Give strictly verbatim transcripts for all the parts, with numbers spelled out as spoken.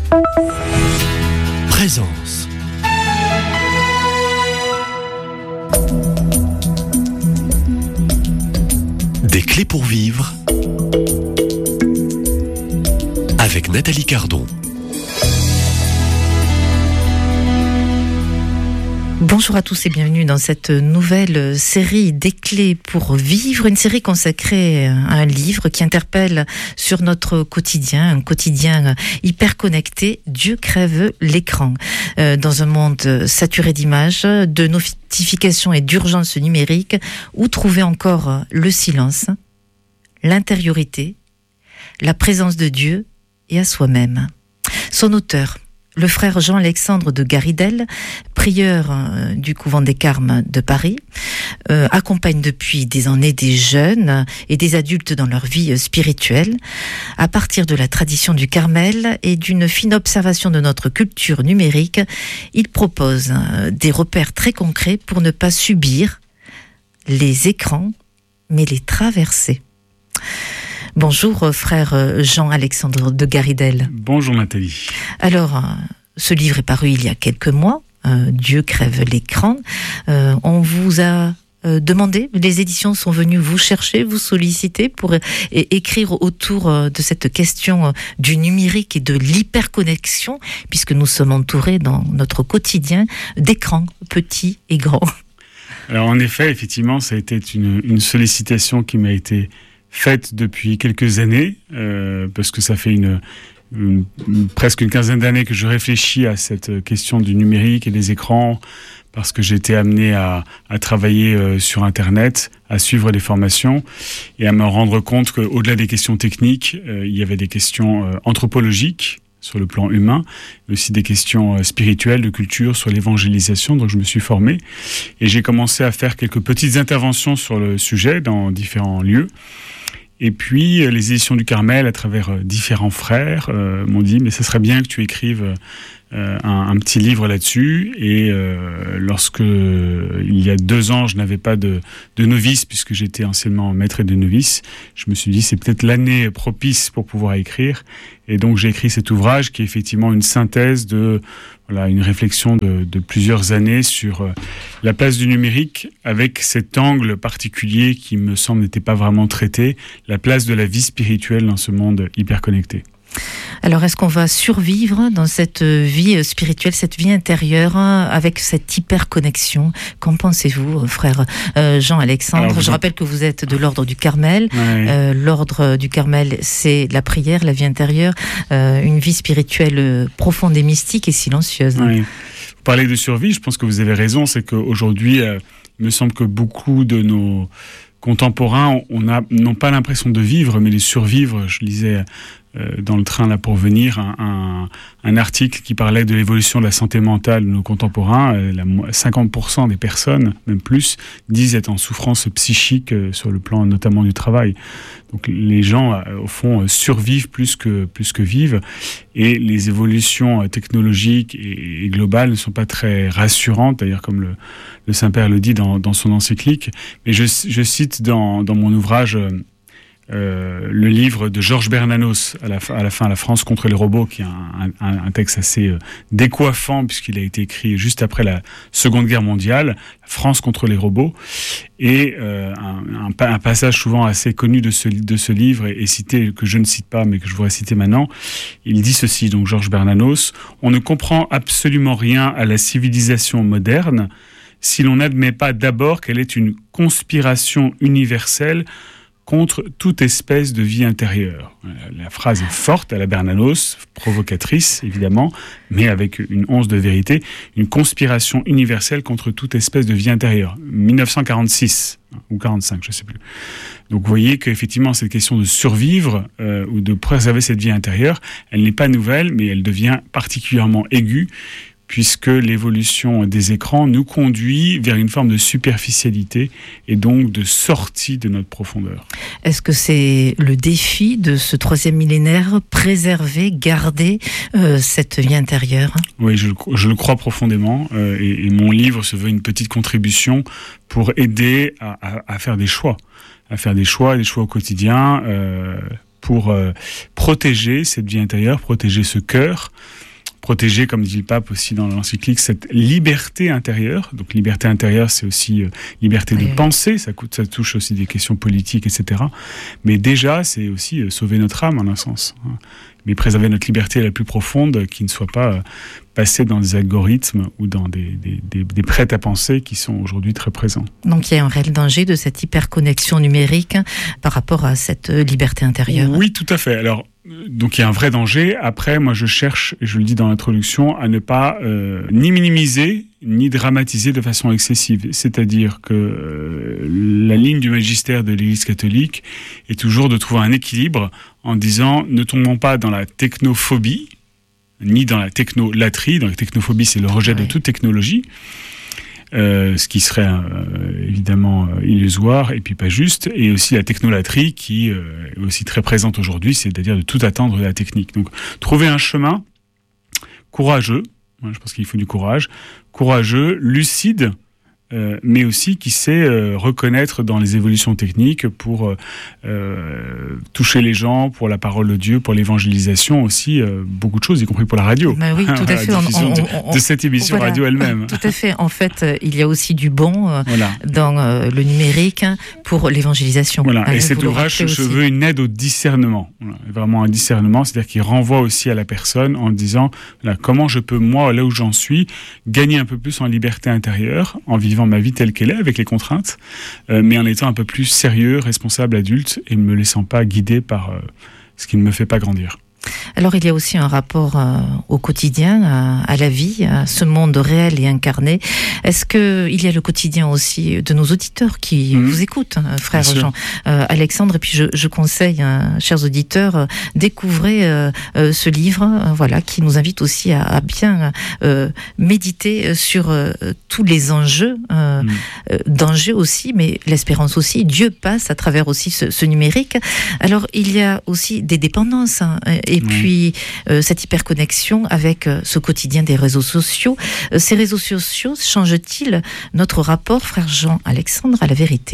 Présence. Des clés pour vivre avec Nathalie Cardon. Bonjour à tous et bienvenue dans cette nouvelle série des clés pour vivre, une série consacrée à un livre qui interpelle sur notre quotidien, un quotidien hyper connecté. Dieu crève l'écran. Euh, dans un monde saturé d'images, de notifications et d'urgences numériques, où trouver encore le silence, l'intériorité, la présence de Dieu et à soi-même. Son auteur, le frère Jean-Alexandre de Garidel, prieur euh, du couvent des Carmes de Paris, euh, accompagne depuis des années des jeunes et des adultes dans leur vie spirituelle, à partir de la tradition du Carmel et d'une fine observation de notre culture numérique. Il propose euh, des repères très concrets pour ne pas subir les écrans, mais les traverser. Bonjour frère Jean-Alexandre de Garidel. Bonjour Nathalie. Alors, ce livre est paru il y a quelques mois, euh, Dieu crève l'écran. Euh, on vous a euh, demandé, les éditions sont venues vous chercher, vous solliciter pour é- écrire autour euh, de cette question euh, du numérique et de l'hyperconnexion, puisque nous sommes entourés dans notre quotidien d'écrans, petits et grands. Alors en effet, effectivement, ça a été une, une sollicitation qui m'a été faite depuis quelques années, euh, parce que ça fait une, une, une, presque une quinzaine d'années que je réfléchis à cette question du numérique et des écrans, parce que j'ai été amené à, à travailler euh, sur Internet, à suivre des formations et à me rendre compte qu'au-delà des questions techniques, euh, il y avait des questions euh, anthropologiques sur le plan humain, mais aussi des questions spirituelles, de culture, sur l'évangélisation. Donc je me suis formé et j'ai commencé à faire quelques petites interventions sur le sujet dans différents lieux. Et puis, les éditions du Carmel, à travers euh, différents frères, euh, m'ont dit « mais ce serait bien que tu écrives euh, un, un petit livre là-dessus ». Et euh, lorsque, euh, il y a deux ans, je n'avais pas de, de novice, puisque j'étais anciennement maître de novice, je me suis dit « c'est peut-être l'année propice pour pouvoir écrire ». Et donc, j'ai écrit cet ouvrage qui est effectivement une synthèse de... Voilà, une réflexion de, de plusieurs années sur euh, la place du numérique avec cet angle particulier qui me semble n'était pas vraiment traité, la place de la vie spirituelle dans ce monde hyper connecté. Alors, est-ce qu'on va survivre dans cette vie spirituelle, cette vie intérieure, avec cette hyper-connexion ? Qu'en pensez-vous, frère euh, Jean-Alexandre ? Alors, Je rappelle que vous êtes de l'ordre du Carmel. Ouais. Euh, l'ordre du Carmel, c'est la prière, la vie intérieure, euh, une vie spirituelle profonde et mystique et silencieuse. Ouais. Vous parlez de survie, je pense que vous avez raison, c'est qu'aujourd'hui, euh, il me semble que beaucoup de nos contemporains on a, n'ont pas l'impression de vivre, mais de survivre. Je lisais euh, dans le train là pour venir un, un, un article qui parlait de l'évolution de la santé mentale de nos contemporains. Euh, la, cinquante pour cent des personnes, même plus, disent être en souffrance psychique euh, sur le plan notamment du travail. Donc les gens, euh, au fond, euh, survivent plus que, plus que vivent. Et les évolutions euh, technologiques et, et globales ne sont pas très rassurantes, d'ailleurs comme le, le Saint-Père le dit dans, dans son encyclique. Mais je, je cite dans, dans mon ouvrage euh, euh, le livre de Georges Bernanos, à la, à la fin, La France contre les robots, qui est un, un, un texte assez euh, décoiffant, puisqu'il a été écrit juste après la Seconde Guerre mondiale, La France contre les robots. Et euh, un, un, un passage souvent assez connu de ce, de ce livre, est cité, que je ne cite pas, mais que je voudrais citer maintenant. Il dit ceci, donc Georges Bernanos: « On ne comprend absolument rien à la civilisation moderne si l'on n'admet pas d'abord qu'elle est une conspiration universelle contre toute espèce de vie intérieure. » La phrase est forte à la Bernanos, provocatrice évidemment, mais avec une once de vérité. Une conspiration universelle contre toute espèce de vie intérieure. dix-neuf cent quarante-six ou quarante-cinq, je ne sais plus. Donc vous voyez qu'effectivement cette question de survivre euh, ou de préserver cette vie intérieure, elle n'est pas nouvelle, mais elle devient particulièrement aiguë, puisque l'évolution des écrans nous conduit vers une forme de superficialité et donc de sortie de notre profondeur. Est-ce que c'est le défi de ce troisième millénaire, préserver, garder euh, cette vie intérieure ? Oui, je, je le crois profondément, euh, et, et mon livre se veut une petite contribution pour aider à, à, à faire des choix, à faire des choix, des choix au quotidien, euh, pour euh, protéger cette vie intérieure, protéger ce cœur, protéger, comme dit le pape aussi dans l'encyclique, cette liberté intérieure. Donc liberté intérieure, c'est aussi euh, liberté oui, de oui. penser, ça, coûte, ça touche aussi des questions politiques, et cetera. Mais déjà, c'est aussi euh, sauver notre âme, en un sens. Hein. Mais préserver notre liberté la plus profonde, qui ne soit pas euh, passée dans des algorithmes ou dans des, des, des, des prêts à penser qui sont aujourd'hui très présents. Donc il y a un réel danger de cette hyperconnexion numérique hein, par rapport à cette liberté intérieure. Oui, tout à fait. Alors, donc il y a un vrai danger. Après, moi je cherche, et je le dis dans l'introduction, à ne pas euh, ni minimiser, ni dramatiser de façon excessive. C'est-à-dire que euh, la ligne du magistère de l'Église catholique est toujours de trouver un équilibre en disant ne tombons pas dans la technophobie, ni dans la technolatrie. Dans la technophobie, c'est le rejet oui. de toute technologie. Euh, ce qui serait euh, évidemment euh, illusoire et puis pas juste, et aussi la technolatrie qui euh, est aussi très présente aujourd'hui, c'est-à-dire de tout attendre de la technique. Donc trouver un chemin courageux, hein, je pense qu'il faut du courage, courageux, lucide, euh, mais aussi qui sait euh, reconnaître dans les évolutions techniques pour euh, toucher les gens, pour la parole de Dieu, pour l'évangélisation aussi, euh, beaucoup de choses, y compris pour la radio. Bah oui, tout à fait. La diffusion on, de, on, on, de cette émission voilà, radio elle-même. Tout à fait. En fait, il y a aussi du bon euh, voilà. dans euh, le numérique pour l'évangélisation. Voilà. Ah, et cet ouvrage, je veux une aide au discernement. Voilà. Vraiment un discernement, c'est-à-dire qu'il renvoie aussi à la personne en disant voilà, comment je peux, moi, là où j'en suis, gagner un peu plus en liberté intérieure, en vivant ma vie telle qu'elle est, avec les contraintes, euh, mais en étant un peu plus sérieux, responsable, adulte, et ne me laissant pas guider par euh, ce qui ne me fait pas grandir. Alors il y a aussi un rapport euh, au quotidien, à, à la vie, à ce monde réel et incarné. Est-ce qu'il y a le quotidien aussi de nos auditeurs qui mmh. vous écoutent, frère Jean euh, Alexandre? Et puis je, je conseille, hein, chers auditeurs, euh, découvrez euh, euh, ce livre, euh, voilà, qui nous invite aussi à, à bien euh, méditer sur euh, tous les enjeux, euh, mmh. euh, dangers aussi, mais l'espérance aussi. Dieu passe à travers aussi ce, ce numérique. Alors il y a aussi des dépendances, hein, et Et oui. puis, euh, cette hyperconnexion avec euh, ce quotidien des réseaux sociaux. Euh, ces réseaux sociaux changent-ils notre rapport, frère Jean Alexandre, à la vérité ?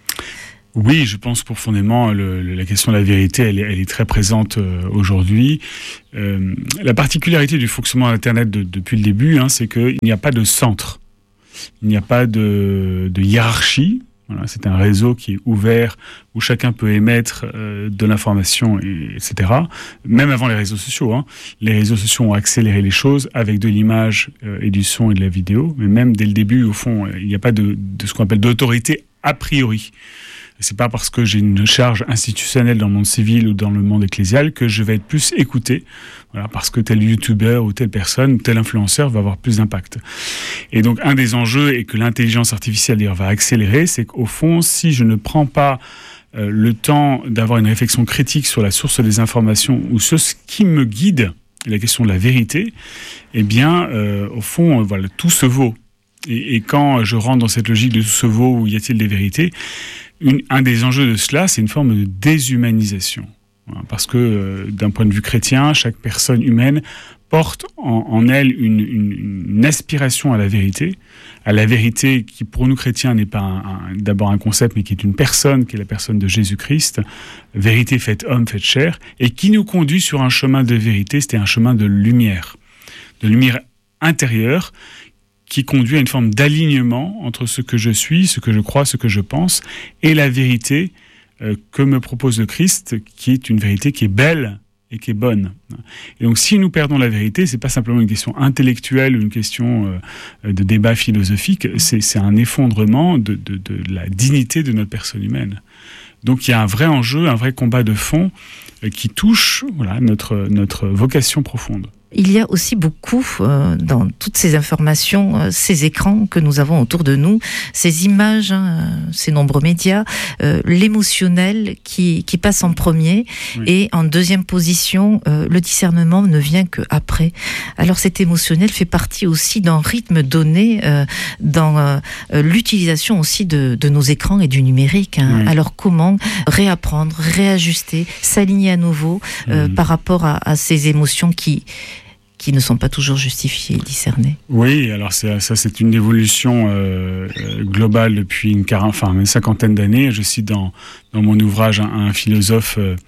Oui, je pense profondément le, le, la question de la vérité, elle est, elle est très présente euh, aujourd'hui. Euh, la particularité du fonctionnement d'Internet de, depuis le début, hein, c'est qu'il n'y a pas de centre. Il n'y a pas de, de hiérarchie. Voilà, c'est un réseau qui est ouvert, où chacun peut émettre euh, de l'information, et, etc. Même avant les réseaux sociaux. Hein. Les réseaux sociaux ont accéléré les choses avec de l'image euh, et du son et de la vidéo. Mais même dès le début, au fond, il n'y a pas de, de ce qu'on appelle d'autorité a priori. C'est pas parce que j'ai une charge institutionnelle dans le monde civil ou dans le monde ecclésial que je vais être plus écouté. Voilà, parce que tel youtubeur ou telle personne, tel influenceur va avoir plus d'impact. Et donc, un des enjeux, et que l'intelligence artificielle d'ailleurs va accélérer, c'est qu'au fond, si je ne prends pas euh, le temps d'avoir une réflexion critique sur la source des informations ou sur ce qui me guide, la question de la vérité, eh bien, euh, au fond, euh, voilà, tout se vaut. Et, et quand je rentre dans cette logique de tout se vaut, où y a-t-il des vérités, Une, un des enjeux de cela, c'est une forme de déshumanisation. Parce que, euh, d'un point de vue chrétien, chaque personne humaine porte en, en elle une, une, une aspiration à la vérité, à la vérité qui, pour nous chrétiens, n'est pas un, un, d'abord un concept, mais qui est une personne, qui est la personne de Jésus-Christ, vérité faite homme, faite chair, et qui nous conduit sur un chemin de vérité, c'était un chemin de lumière, de lumière intérieure, qui conduit à une forme d'alignement entre ce que je suis, ce que je crois, ce que je pense, et la vérité euh, que me propose le Christ, qui est une vérité qui est belle et qui est bonne. Et donc, si nous perdons la vérité, c'est pas simplement une question intellectuelle ou une question euh, de débat philosophique, c'est, c'est un effondrement de, de, de la dignité de notre personne humaine. Donc, il y a un vrai enjeu, un vrai combat de fond euh, qui touche voilà, notre, notre vocation profonde. Il y a aussi beaucoup euh, dans toutes ces informations, euh, ces écrans que nous avons autour de nous, ces images, hein, ces nombreux médias, euh, l'émotionnel qui, qui passe en premier, oui. Et en deuxième position, euh, le discernement ne vient qu'après. Alors cet émotionnel fait partie aussi d'un rythme donné euh, dans euh, l'utilisation aussi de, de nos écrans et du numérique. Hein. Oui. Alors comment réapprendre, réajuster, s'aligner à nouveau euh, mmh. par rapport à, à ces émotions qui qui ne sont pas toujours justifiées et discernées. Oui, alors c'est, ça c'est une évolution euh, globale depuis une, quarante, enfin, une cinquantaine d'années. Je cite dans, dans mon ouvrage un, un philosophe euh, qui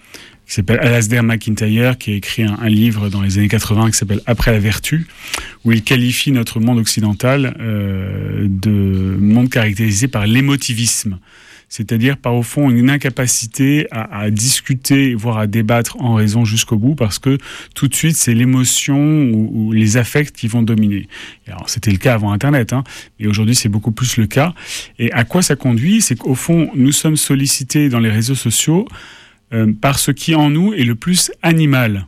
qui s'appelle Alasdair MacIntyre, qui a écrit un, un livre dans les années quatre-vingts qui s'appelle Après la vertu, où il qualifie notre monde occidental euh, de monde caractérisé par l'émotivisme. C'est-à-dire, par au fond, une incapacité à, à discuter, voire à débattre en raison jusqu'au bout, parce que tout de suite, c'est l'émotion ou, ou les affects qui vont dominer. Et alors, c'était le cas avant Internet, hein, mais aujourd'hui, c'est beaucoup plus le cas. Et à quoi ça conduit ? C'est qu'au fond, nous sommes sollicités dans les réseaux sociaux euh, par ce qui, en nous, est le plus animal.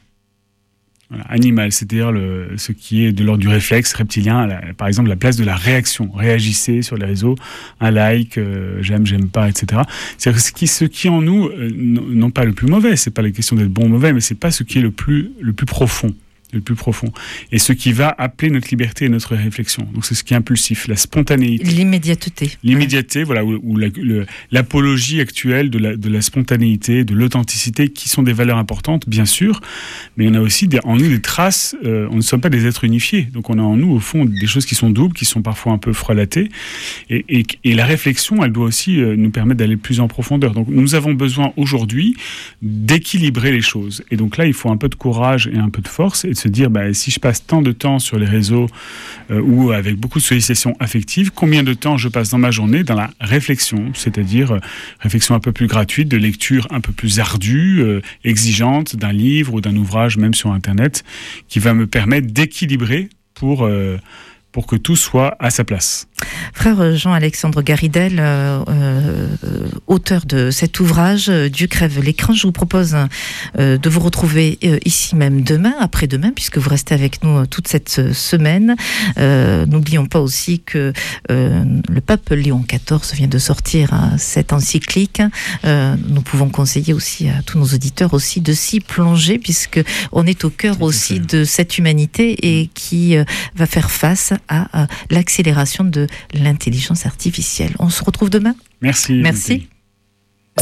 Voilà, animal, c'est-à-dire le, ce qui est de l'ordre du réflexe reptilien, la, par exemple la place de la réaction. Réagissez sur les réseaux, un like, euh, j'aime, j'aime pas, et cetera. C'est-à-dire ce qui, ce qui en nous, euh, non pas le plus mauvais, c'est pas la question d'être bon ou mauvais, mais c'est pas ce qui est le plus, le plus profond. le plus profond, et ce qui va appeler notre liberté et notre réflexion. Donc c'est ce qui est impulsif, la spontanéité. L'immédiateté. L'immédiateté, ouais. Voilà, ou, ou la, le, l'apologie actuelle de la, de la spontanéité, de l'authenticité, qui sont des valeurs importantes, bien sûr, mais on a aussi des, en nous des traces, euh, on ne sommes pas des êtres unifiés, donc on a en nous, au fond, des choses qui sont doubles, qui sont parfois un peu frelatées, et, et, et la réflexion, elle doit aussi euh, nous permettre d'aller plus en profondeur. Donc nous avons besoin aujourd'hui d'équilibrer les choses, et donc là, il faut un peu de courage et un peu de force, et de se dire, bah, si je passe tant de temps sur les réseaux euh, ou avec beaucoup de sollicitations affectives, combien de temps je passe dans ma journée dans la réflexion, c'est-à-dire euh, réflexion un peu plus gratuite, de lecture un peu plus ardue, euh, exigeante d'un livre ou d'un ouvrage, même sur Internet, qui va me permettre d'équilibrer pour, euh, pour que tout soit à sa place. Frère Jean-Alexandre Garidel, euh, euh, auteur de cet ouvrage euh, Dieu crève l'écran, je vous propose euh, de vous retrouver euh, ici même demain, après-demain, puisque vous restez avec nous euh, toute cette semaine. Euh, n'oublions pas aussi que euh, le pape Léon quatorze vient de sortir hein, cette encyclique. Euh, nous pouvons conseiller aussi à tous nos auditeurs aussi de s'y plonger, puisque on est au cœur aussi de cette humanité et qui euh, va faire face à, à l'accélération de l'intelligence artificielle. On se retrouve demain. Merci. Merci.